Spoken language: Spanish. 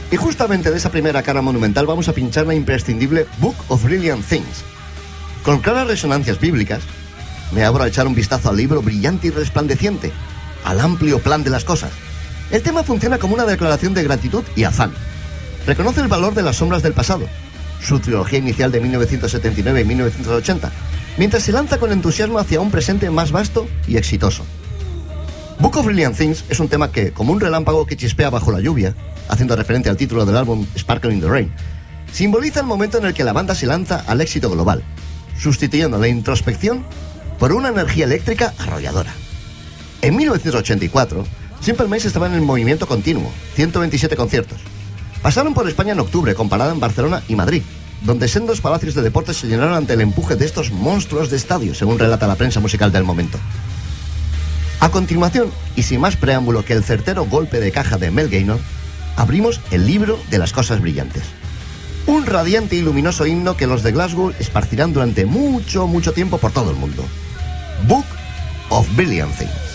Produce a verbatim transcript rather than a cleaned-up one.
Y justamente de esa primera cara monumental vamos a pinchar la imprescindible Book of Brilliant Things. Con claras resonancias bíblicas, me abro a echar un vistazo al libro brillante y resplandeciente, al amplio plan de las cosas. El tema funciona como una declaración de gratitud y afán. Reconoce el valor de las sombras del pasado, su trilogía inicial de mil novecientos setenta y nueve y mil novecientos ochenta, mientras se lanza con entusiasmo hacia un presente más vasto y exitoso. Book of Brilliant Things es un tema que, como un relámpago que chispea bajo la lluvia, haciendo referencia al título del álbum Sparkle in the Rain, simboliza el momento en el que la banda se lanza al éxito global, sustituyendo la introspección por una energía eléctrica arrolladora. En mil novecientos ochenta y cuatro, Simple Minds estaban en movimiento continuo, ciento veintisiete conciertos. Pasaron por España en octubre, con parada en Barcelona y Madrid, donde sendos palacios de deportes se llenaron ante el empuje de estos monstruos de estadio, según relata la prensa musical del momento. A continuación, y sin más preámbulo que el certero golpe de caja de Mel Gaynor, abrimos el libro de las cosas brillantes. Un radiante y luminoso himno que los de Glasgow esparcirán durante mucho, mucho tiempo por todo el mundo. Book of Brilliant Things.